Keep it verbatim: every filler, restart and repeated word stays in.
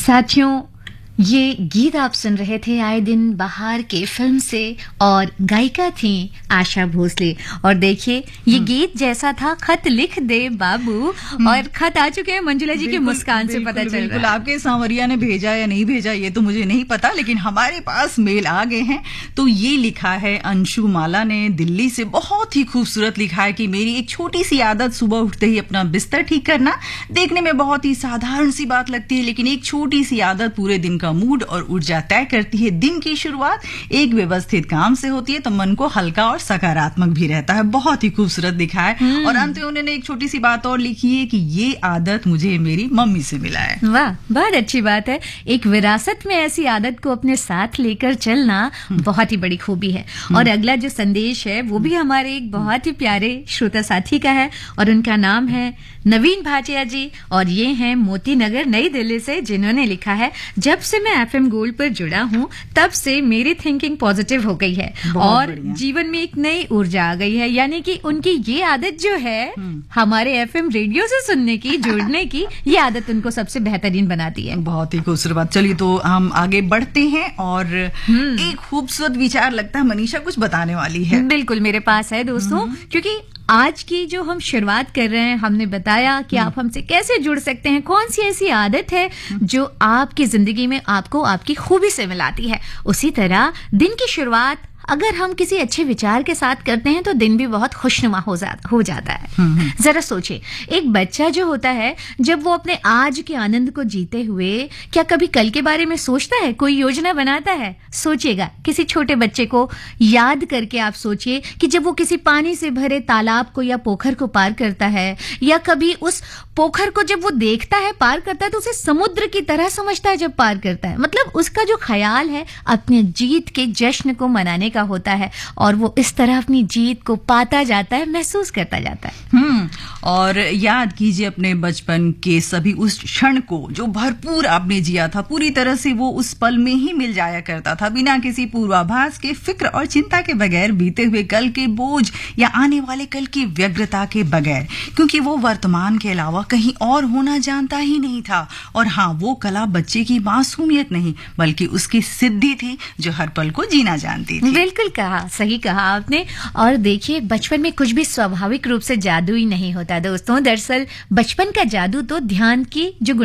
साथियों, ये गीत आप सुन रहे थे आए दिन बहार के फिल्म से और गायिका थी आशा भोसले। और देखिए ये गीत जैसा था खत लिख दे बाबू, और खत आ चुके हैं मंजुला जी की मुस्कान से पता चल रहा है। आपके सांवरिया ने भेजा या नहीं भेजा ये तो मुझे नहीं पता, लेकिन हमारे पास मेल आ गए हैं। तो ये लिखा है अंशु माला ने दिल्ली से, बहुत ही खूबसूरत लिखा है कि मेरी एक छोटी सी आदत सुबह उठते ही अपना बिस्तर ठीक करना। देखने में बहुत ही साधारण सी बात लगती है, लेकिन एक छोटी सी आदत पूरे दिन का मूड और ऊर्जा तय करती है। दिन की शुरुआत एक व्यवस्थित काम से होती है तो मन को हल्का और सकारात्मक भी रहता है। बहुत ही खूबसूरत लिखा है। और अंत में उन्होंने एक छोटी सी बात और लिखी है कि ये आदत मुझे मेरी मम्मी से मिला है। वाह, बहुत अच्छी बात है। एक विरासत में ऐसी आदत को अपने साथ लेकर चलना बहुत ही बड़ी खूबी है। और अगला जो संदेश है वो भी हमारे एक बहुत ही प्यारे श्रोता साथी का है, और उनका नाम है नवीन भाटिया जी, और ये हैं मोती नगर नई दिल्ली से, जिन्होंने लिखा है, जब से मैं एफएम गोल्ड पर जुड़ा हूँ तब से मेरी थिंकिंग पॉजिटिव हो गई है और जीवन में एक नई ऊर्जा आ गई है। यानी कि उनकी ये आदत जो है हमारे एफएम रेडियो से सुनने की, जुड़ने की, ये आदत उनको सबसे बेहतरीन बनाती है। बहुत ही खूबसूरत बात। चलिए तो हम आगे बढ़ते हैं, और एक खूबसूरत विचार लगता है मनीषा कुछ बताने वाली है। बिल्कुल मेरे पास है दोस्तों, क्योंकि आज की जो हम शुरुआत कर रहे हैं, हमने बताया कि आप हमसे कैसे जुड़ सकते हैं, कौन सी ऐसी आदत है जो आपकी जिंदगी में आपको आपकी खूबी से मिलाती है। उसी तरह दिन की शुरुआत अगर हम किसी अच्छे विचार के साथ करते हैं तो दिन भी बहुत खुशनुमा हो, जा, हो जाता है। जरा सोचिए, एक बच्चा जो होता है जब वो अपने आज के आनंद को जीते हुए क्या कभी कल के बारे में सोचता है, कोई योजना बनाता है? सोचिएगा, किसी छोटे बच्चे को याद करके आप सोचिए कि जब वो किसी पानी से भरे तालाब को या पोखर को पार करता है, या कभी उस पोखर को जब वो देखता है पार करता है तो उसे समुद्र की तरह समझता है जब पार करता है। मतलब उसका जो ख्याल है अपनी जीत के जश्न को मनाने का होता है, और वो इस तरह अपनी जीत को पाता जाता है, महसूस करता जाता है। हम्म और याद कीजिए अपने बचपन के सभी उस क्षण को जो भरपूर आपने जिया था। पूरी तरह से वो उस पल में ही मिल जाया करता था, बिना किसी पूर्वाभास के, फिक्र और चिंता के बगैर, बीते हुए कल के बोझ या आने वाले कल की व्यग्रता के बगैर, क्योंकि वो वर्तमान के अलावा कहीं और होना जानता ही नहीं था। और हाँ, वो कला बच्चे की मासूमियत नहीं बल्कि उसकी सिद्धि थी जो हर पल को जीना जानती थी। बिल्कुल कहा, सही कहा आपने। और देखिए, बचपन में कुछ भी स्वाभाविक रूप से जादू ही नहीं होता दोस्तों। दरअसल बचपन का जादू तो ध्यान की जो